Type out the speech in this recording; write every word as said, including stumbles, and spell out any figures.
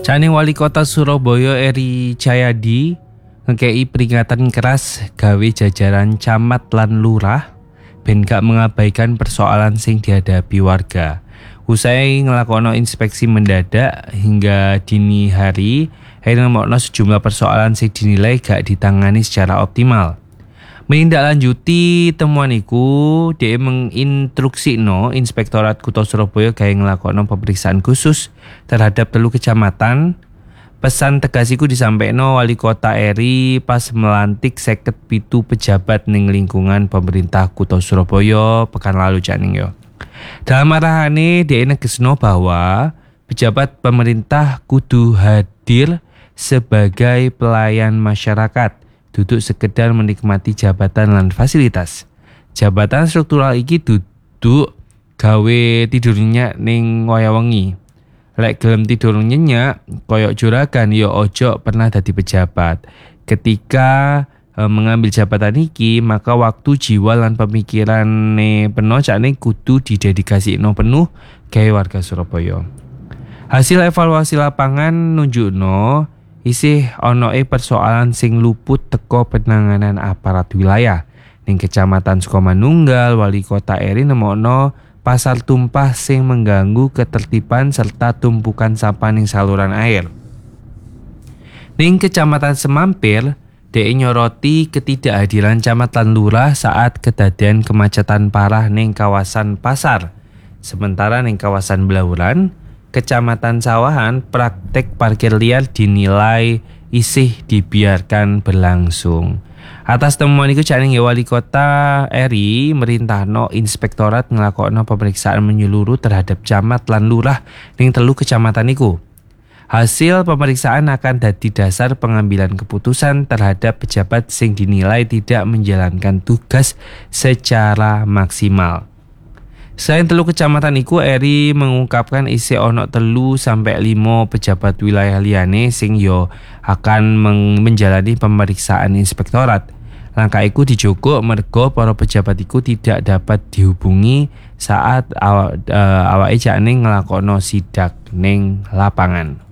Cani Wali Kota Surabaya Eri Cahyadi ngekei peringatan keras gawe jajaran camat lan lurah ben gak mengabaikan persoalan sing dihadapi warga. Usai ngelakono inspeksi mendadak hingga dini hari, Eri nemokno sejumlah persoalan sing dinilai gak ditangani secara optimal. Menindaklanjuti temuan iku, dia menginstruksino Inspektorat Kutha Surabaya gawe ngelakono pemeriksaan khusus terhadap telu kecamatan. Pesan tegas iku disampaikan Wali Kota Eri pas melantik seket pitu pejabat ning lingkungan pemerintah Kutha Surabaya pekan lalu caning yo. Dalam arahane dia negesno bahwa pejabat pemerintah kudu hadir sebagai pelayan masyarakat, duduk sekedar menikmati jabatan lan fasilitas. Jabatan struktural iki duduk gawe tidurnya ning waya wengi. Lek gelem tidur nyenyak koyok juragan ya ojo pernah dadi pejabat. Ketika e, mengambil jabatan iki, maka waktu jiwa lan pemikirane penuh cakne kudu didedikasikno penuh gawe warga Surabaya. Hasil evaluasi lapangan nunjukno isih onoe persoalan sing luput teko penanganan aparat wilayah. Ning Kecamatan Sukomanunggal, Wali Kota Eri nemokno pasar tumpah sing mengganggu ketertiban serta tumpukan sampah ning saluran air. Ning Kecamatan Semampir, dhek nyoroti ketidakhadiran camat lan lurah saat kedadian kemacetan parah ning kawasan pasar. Sementara ning kawasan Blauran, Kecamatan Sawahan, praktek parkir liar dinilai isih dibiarkan berlangsung. Atas temuan itu caning Wali Kota Eri merintahno Inspektorat ngelakokno pemeriksaan menyeluruh terhadap camat lan lurah ning telu kecamatan iku. Hasil pemeriksaan akan dadi dasar pengambilan keputusan terhadap pejabat sing dinilai tidak menjalankan tugas secara maksimal. Selain telu kecamatan iku, Eri mengungkapkan isi ono telu sampai limo pejabat wilayah liyane sing yo akan menjalani pemeriksaan inspektorat. Langkah iku dijogok mergo para pejabat iku tidak dapat dihubungi saat awak uh, awake jane nglakokno sidak ning lapangan.